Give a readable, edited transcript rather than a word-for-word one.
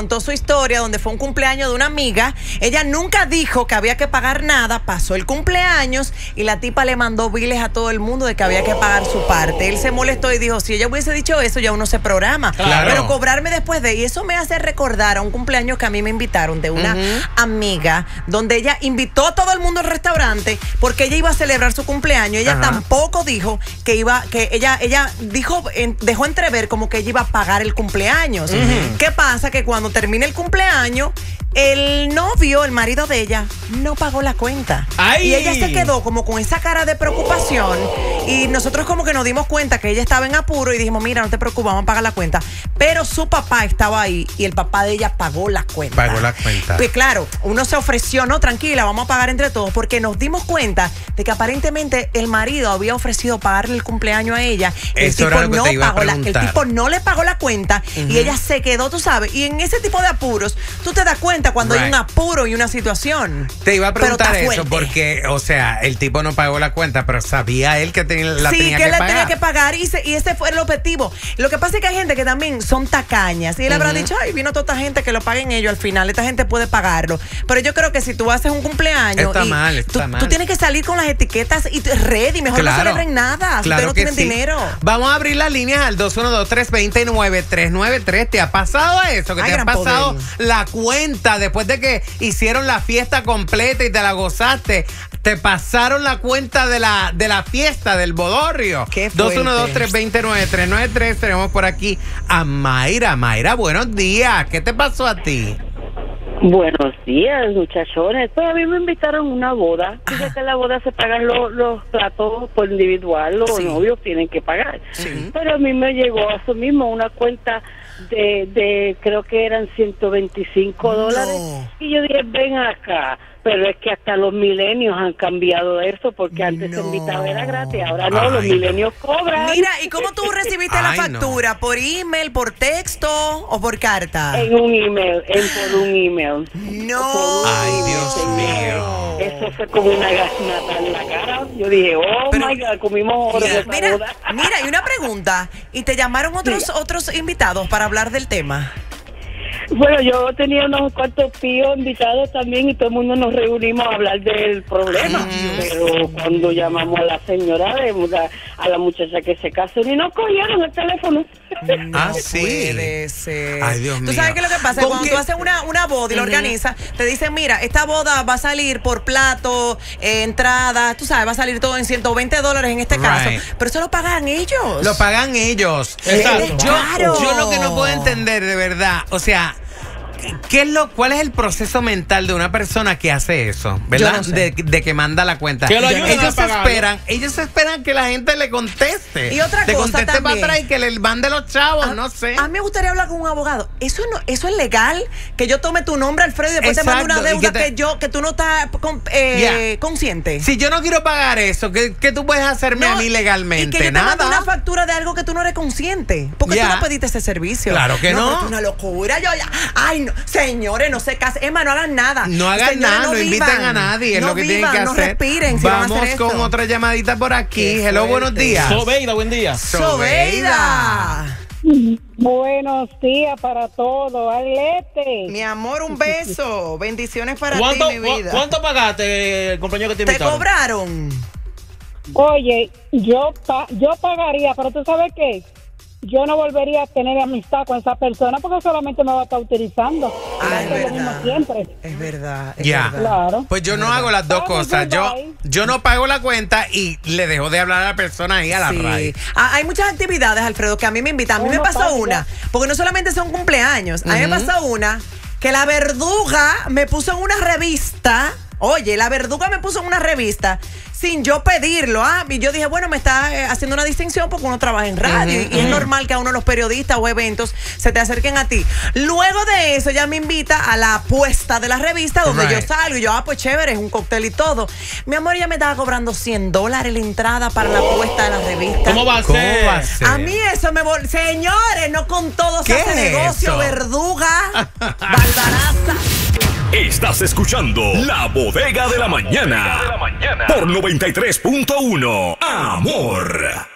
contó su historia, donde fue un cumpleaños de una amiga. Ella nunca dijo que había que pagar nada, pasó el cumpleaños y la tipa le mandó biles a todo el mundo de que había que pagar su parte. Él se molestó y dijo, si ella hubiese dicho eso, ya uno se programa. Claro. Pero cobrarme después de... Y eso me hace recordar a un cumpleaños que a mí me invitaron de una amiga, donde ella invitó a todo el mundo al restaurante porque ella iba a celebrar su cumpleaños. Ella tampoco dijo que iba, que ella dijo, dejó entrever como que ella iba a pagar el cumpleaños. ¿Qué pasa? Que cuando termina el cumpleaños, el novio, el marido de ella, no pagó la cuenta. ¡Ay! Y ella se quedó como con esa cara de preocupación. Y nosotros como que nos dimos cuenta que ella estaba en apuro y dijimos, mira, no te preocupes, vamos a pagar la cuenta. Pero su papá estaba ahí y el papá de ella pagó la cuenta. Pagó la cuenta. Pues claro, uno se ofreció, no, tranquila, vamos a pagar entre todos, porque nos dimos cuenta de que aparentemente el marido había ofrecido pagarle el cumpleaños a ella. El tipo no pagó el tipo no le pagó la cuenta y ella se quedó, tú sabes. Y en ese tipo de apuros, tú te das cuenta cuando hay un apuro y una situación. Te iba a preguntar eso porque, o sea, el tipo no pagó la cuenta, pero sabía él que la tenía que pagar. Sí, que la tenía que pagar y ese fue el objetivo. Lo que pasa es que hay gente que también son tacañas y él habrá dicho, ay, vino toda esta gente que lo paguen ellos al final, esta gente puede pagarlo. Pero yo creo que si tú haces un cumpleaños tú tienes que salir con las etiquetas y ready, mejor no celebren nada, si ustedes no tienen dinero. Vamos a abrir las líneas al 212-320-9393. ¿Te ha pasado eso? Que te ha pasado la cuenta después de que hicieron la fiesta completa y te la gozaste? Te pasaron la cuenta de la fiesta, del bodorrio. 212-320-9393. Tenemos por aquí a Mayra. Mayra, buenos días. ¿Qué te pasó a ti? Buenos días, muchachones. Pues a mí me invitaron a una boda. Fíjate que en la boda se pagan los platos por individual, los novios tienen que pagar. Pero a mí me llegó a eso mismo una cuenta de creo que eran $125. Y yo dije, ven acá. Pero es que hasta los milenios han cambiado eso, porque antes se invitaba era gratis, ahora no, los milenios cobran. Mira, ¿y cómo tú recibiste la factura? ¿Por email, por texto o por carta? En un email, por un email. No. Ay, Dios mío. Eso fue como una gasnata en la cara. Yo dije, my God, comimos oro de esa boda. Mira, y una pregunta. ¿Y te llamaron otros invitados para hablar del tema? Bueno, yo tenía unos cuantos píos invitados también y todo el mundo nos reunimos a hablar del problema. Pero cuando llamamos a la señora, a la muchacha que se casó, ni nos cogieron el teléfono. No puede ser. Ay, Dios mío. ¿Tú sabes qué es lo que pasa? Cuando tú haces una boda y la organizas, te dicen, mira, esta boda va a salir por plato, entrada, tú sabes, va a salir todo en $120 en este caso. Pero eso lo pagan ellos. Lo pagan ellos. Exacto. Yo lo que no puedo entender, de verdad, o sea, ¿cuál es el proceso mental de una persona que hace eso? ¿Verdad? No sé. de que manda la cuenta. Que lo ellos esperan que la gente le conteste. Y otra le cosa conteste también, para atrás y que le mande los chavos, no sé. A mí me gustaría hablar con un abogado. Eso es legal, que yo tome tu nombre, Alfredo, y después te mande una deuda que tú no estás consciente. Si yo no quiero pagar eso, ¿qué tú puedes hacerme a mí legalmente? Y que yo te mande una factura de algo que tú no eres consciente. Porque tú no pediste ese servicio. Claro que no. Es una locura. Ay, no. Señores, no se casen. Emma, no hagan nada. No hagan nada, no inviten a nadie. Es lo que tienen que hacer. No respiren. Si Vamos van a hacer con esto. otra llamadita por aquí. Hello, buenos días. Sobeida, buen día. Sobeida. Buenos días para todos, Alete. Mi amor, un beso. Bendiciones para ti, mi vida. ¿Cuánto pagaste el compañero que te invitaron? ¿Te cobraron? Oye, yo pagaría, pero ¿tú sabes qué? Yo no volvería a tener amistad con esa persona porque solamente me va a estar utilizando. Ah, es lo mismo verdad. siempre. Es verdad. Claro. Pues yo no hago las dos cosas. Yo no pago la cuenta y le dejo de hablar a la persona ahí a la raíz. Hay muchas actividades, Alfredo, que a mí me invitan. A mí me pasó una, porque no solamente son cumpleaños. A mí me pasó una que la verduga me puso en una revista. Oye, la verduga me puso en una revista sin yo pedirlo. Y yo dije, bueno, me está haciendo una distinción porque uno trabaja en radio y es normal que a uno los periodistas o eventos se te acerquen a ti. Luego de eso, ella me invita a la puesta de la revista donde yo salgo y yo, pues chévere, es un cóctel y todo. Mi amor, ella me estaba cobrando $100 la entrada para la puesta de la revista. ¿Cómo va a ser? A mí eso me Señores, no con todo se hace negocio, verduga, barbaraza. Estás escuchando La Bodega de la Mañana por 93.1 Amor.